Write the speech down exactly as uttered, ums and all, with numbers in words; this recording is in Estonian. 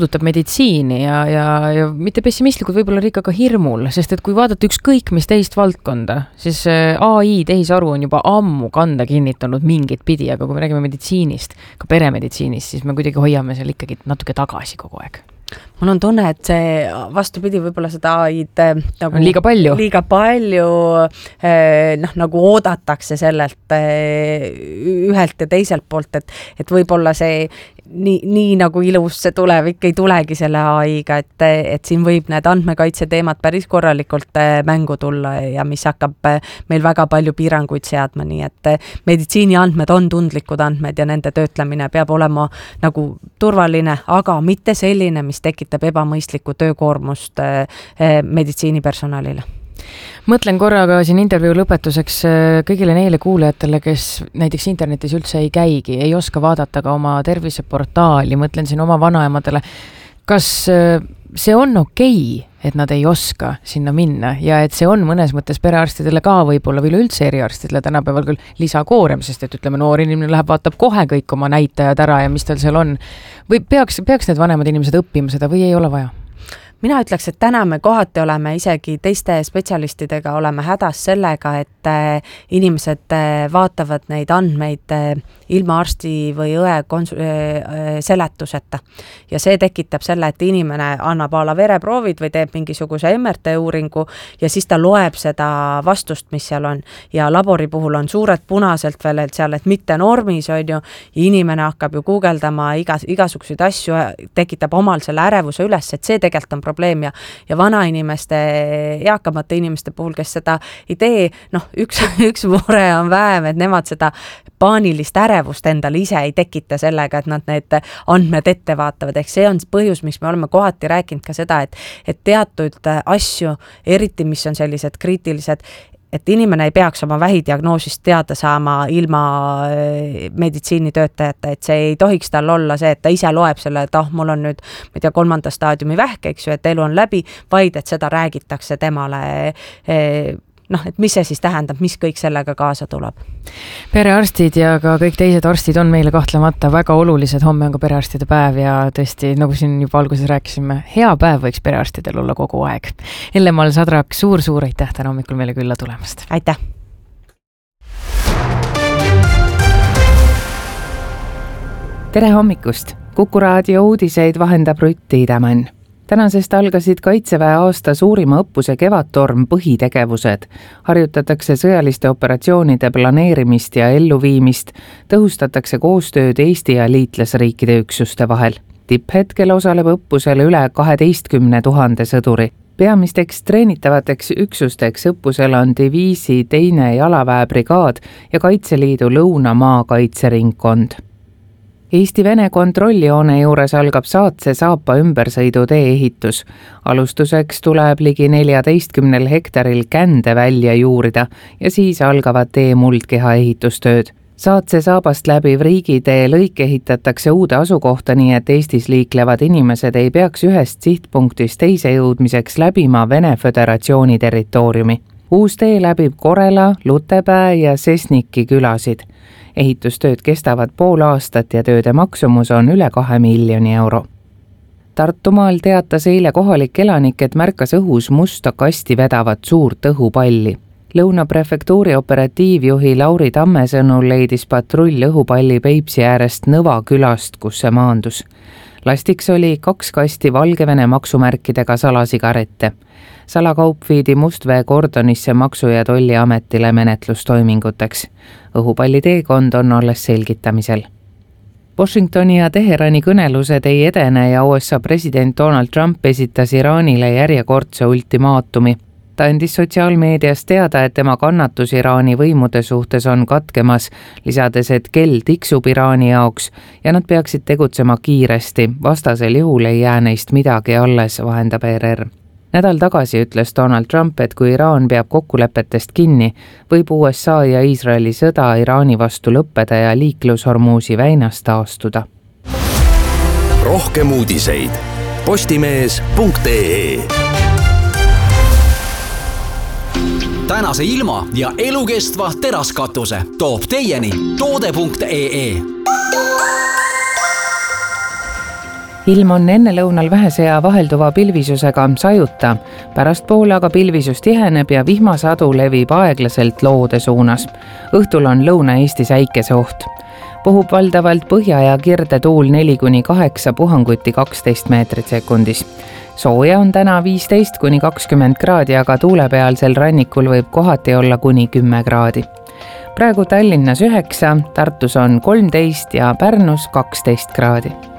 puudutab meditsiini ja, ja, ja mitte pessimistlikud, võib-olla ikka ka hirmul, sest et kui vaadata ükskõik mis teist valdkonda, siis A I tehisaru on juba ammu kanda kinnitanud mingit pidi, aga kui me räägime meditsiinist, ka peremeditsiinist, siis me kuidagi hoiame seal ikkagi natuke tagasi kogu aeg. Mul on tunne, et see vastupidi võib-olla seda A I-d nagu liiga palju, liiga palju noh, nagu oodatakse sellelt ühelt ja teiselt poolt, et, et võib-olla see nii, nii nagu ilus see tulevik ei tulegi selle A I-ga, et, et siin võib need andmekaitse teemad päris korralikult mängu tulla ja mis hakkab meil väga palju piiranguid seadma, nii et meditsiini andmed on tundlikud andmed ja nende töötlemine peab olema nagu turvaline, aga mitte selline, mis tekitab ebamõistlikku töökoormust meditsiinipersonalile. Mõtlen korraga siin intervjuu lõpetuseks kõigile neile kuulajatele, kes näiteks internetis üldse ei käigi, ei oska vaadata ka oma terviseportaali, mõtlen siin oma vanaemadele. Kas see on okei, et nad ei oska sinna minna ja et see on mõnes mõttes perearstidele ka võib-olla või üldse eriarstidele tänapäeval küll lisakoorem, sest et ütleme, noor inimene läheb, vaatab kohe kõik oma näitajad ära ja mis tal seal on. Või peaks, peaks need vanemad inimesed õppima seda või ei ole vaja? Mina ütleks, et täna me kohati oleme isegi teiste spetsialistidega oleme hädas sellega, et inimesed vaatavad neid andmeid ilma arsti või õe konsu- seletuseta. Ja see tekitab selle, et inimene annab ala vereproovid või teeb mingisuguse M R T uuringu ja siis ta loeb seda vastust, mis seal on. Ja labori puhul on suured punaselt veel, et seal, et mitte normis on ju, ja inimene hakkab ju guugeldama igas, igasuguseid asju, tekitab omal selle ärevuse üles, et see tegelikult on probleem ja, ja vanainimeste, eakamate inimeste puhul, kes seda ei tee, noh, üks, üks mure on vähem, et nemad seda paanilist ärevust endale ise ei tekita sellega, et nad need andmed ette vaatavad. Ehk see on põhjus, miks me oleme kohati rääkinud ka seda, et, et teatud asju, eriti mis on sellised kriitilised, et inimene ei peaks oma vähidiagnoosist teada saama ilma meditsiinitöötajate, et see ei tohiks tal olla see, et ta ise loeb selle, et ah, mul on nüüd, ma ei tea, kolmanda staadiumi vähk, eks ju, et elu on läbi, vaid et seda räägitakse temale, noh, et mis see siis tähendab, mis kõik sellega kaasa tuleb. Perearstid ja ka kõik teised arstid on meile kahtlemata väga olulised, homme on ka perearstide päev ja tõesti, nagu siin juba alguses rääkisime, hea päev võiks perearstidel olla kogu aeg. Elle-Mall Sadrak, suur-suur aitäh täna hommikul meile külla tulemast. Aitäh! Tere hommikust! Kuku raadio uudiseid vahendab Rutt Tiidemann. Tänasest algasid Kaitseväe aasta suurima õppuse Kevadtorm põhitegevused. Harjutatakse sõjaliste operatsioonide planeerimist ja elluviimist, tõhustatakse koostööd Eesti ja liitlasriikide üksuste vahel. Tipphetkel osaleb õppusel üle kaheteistkümne tuhande sõduri. Peamisteks treenitavateks üksusteks õppusel on diviisi teine jalaväebrigaad ja Kaitseliidu Lõunamaa kaitseringkond. Eesti-Vene kontrollijoone juures algab Saatse Saapa ümbersõidutee ehitus. Alustuseks tuleb ligi neljateistkümnel hektaril kände välja juurida ja siis algavad tee muldkeha ehitustööd. Saatse Saabast läbiv riigitee lõik ehitatakse uude asukohta, nii et Eestis liiklevad inimesed ei peaks ühest sihtpunktist teise jõudmiseks läbima Vene Föderatsiooni territooriumi. Uus tee läbib Korela, Lutepää ja Sesniki külasid. Ehitustööd kestavad pool aastat ja tööde maksumus on üle kahe miljoni euro. Tartumaal teatas eile kohalik elanik, et märkas õhus musta kasti vedavat suurt õhupalli. Lõunaprefektuuri operatiivjuhi Lauri Tamme sõnul leidis patrull õhupalli Peipsi äärest Nõva külast, kus see maandus. Lastiks oli kaks kasti Valgevene maksumärkidega salasigarette. Salakaup viidi Mustvee kordonisse Maksu- ja Tolliametile menetlustoiminguteks. Õhupalli teekond on alles selgitamisel. Washingtoni ja Teherani kõnelused ei edene ja U S A president Donald Trump esitas Iraanile järjekordse ultimaatumi. Ta andis sotsiaalmeedias teada, et tema kannatus Iraani võimude suhtes on katkemas, lisades, et kell tiksub Iraani jaoks ja nad peaksid tegutsema kiiresti, vastasel juhul ei jää neist midagi alles, vahendab E R R. Nädal tagasi ütles Donald Trump, et kui Iraan peab kokkulepetest kinni, võib U S A ja Iisraeli sõda Iraani vastu lõppeda ja liiklus Hormuzi väinas taastuda. Rohkem uudiseid postimees punkt ee. Tänase ilma ja elukestva teraskatuse toob teieni toode punkt ee. ilm on ennelõunal vähese ja vahelduva pilvisusega sajuta, pärastpoole aga pilvisus tiheneb ja vihmasadu levib aeglaselt loode suunas. Õhtul on Lõuna-Eestis äikeseoht. Puhub valdavalt põhja- ja kirdetuul neli kuni kaheksa, puhanguti kaksteist meetrit sekundis. Sooja on täna viisteist kuni kakskümmend kraadi, aga tuulepealsel rannikul võib kohati olla kuni kümme kraadi. Praegu Tallinnas üheksa, Tartus on kolmteist ja Pärnus kaksteist kraadi.